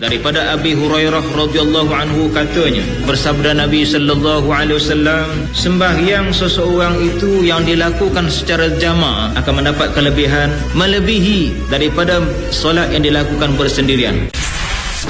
daripada Abi Hurairah radhiyallahu anhu katanya, bersabda Nabi sallallahu alaihi wasallam, sembahyang seseorang itu yang dilakukan secara jamaah akan mendapat kelebihan melebihi daripada solat yang dilakukan bersendirian.